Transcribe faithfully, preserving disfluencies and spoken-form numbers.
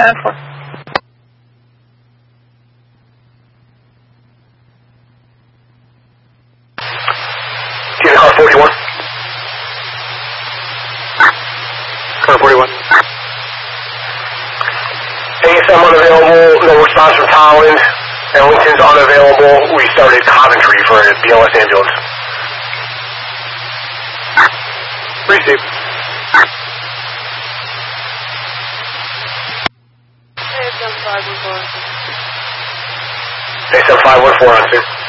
ten four. Team car forty-one. Car forty-one. A S M unavailable, no response from Towland. Ellington's unavailable. We started Coventry for a B L S ambulance. Receive. A S M five one four on two.